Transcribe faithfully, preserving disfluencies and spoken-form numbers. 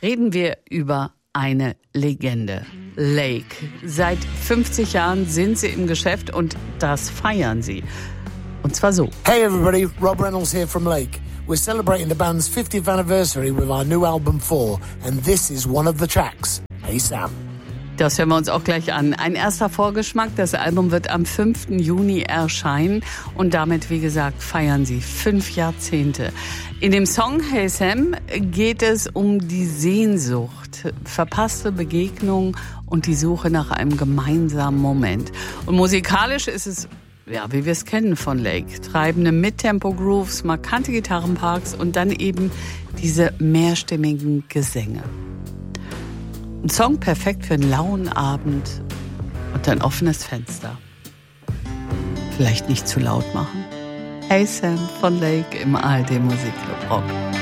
reden wir über eine Legende. Lake. Seit fünfzig Jahren sind sie im Geschäft und das feiern sie. Und zwar so. Hey everybody, Rob Reynolds here from Lake. We're celebrating the band's fiftieth anniversary with our new album four, and this is one of the tracks. Hey Sam. Das hören wir uns auch gleich an. Ein erster Vorgeschmack, das Album wird am fünften Juni erscheinen und damit, wie gesagt, feiern sie fünf Jahrzehnte. In dem Song Hey Sam geht es um die Sehnsucht, verpasste Begegnungen und die Suche nach einem gemeinsamen Moment. Und musikalisch ist es, ja, wie wir es kennen von Lake, treibende Mittempo-Grooves, markante Gitarrenparks und dann eben diese mehrstimmigen Gesänge. Ein Song perfekt für einen lauen Abend und ein offenes Fenster. Vielleicht nicht zu laut machen. Hey Sam von Lake im A R D Musikclub Rock.